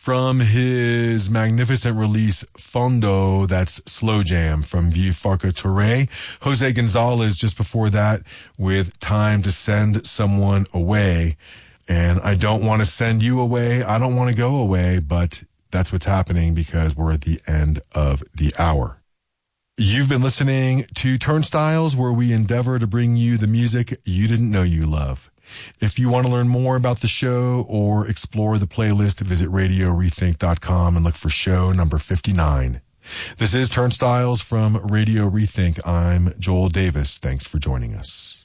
From his magnificent release, Fondo, that's Slow Jam from Vieux Farka Touré. Jose Gonzalez just before that with Time to Send Someone Away. And I don't want to send you away. I don't want to go away, but that's what's happening because we're at the end of the hour. You've been listening to Turnstiles, where we endeavor to bring you the music you didn't know you love. If you want to learn more about the show or explore the playlist, visit RadioRethink.com and look for show number 59. This is Turnstiles from Radio Rethink. I'm Joel Davis. Thanks for joining us.